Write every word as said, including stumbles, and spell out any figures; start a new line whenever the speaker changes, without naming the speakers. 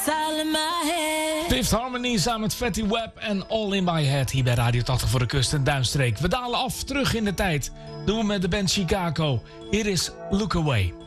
Fifth Harmony samen met Fatty Web en All in My Head hier bij Radio tachtig voor de Kust en Duinstreek. We dalen af, terug in de tijd. Doen we met de band Chicago. Hier is Look Away.